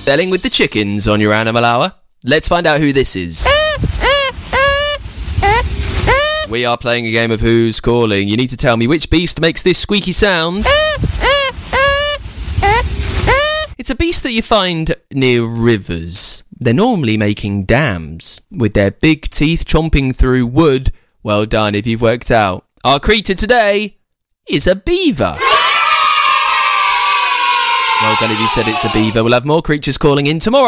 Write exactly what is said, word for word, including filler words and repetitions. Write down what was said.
Stelling with the chickens on your Animal Hour. Let's find out who this is. We are playing a game of Who's Calling. You need to tell me which beast makes this squeaky sound. It's a beast that you find near rivers. They're normally making dams, with their big teeth chomping through wood. Well done if you've worked out. Our creature today is a beaver. Well done if you said it's a beaver. We'll have more creatures calling in tomorrow.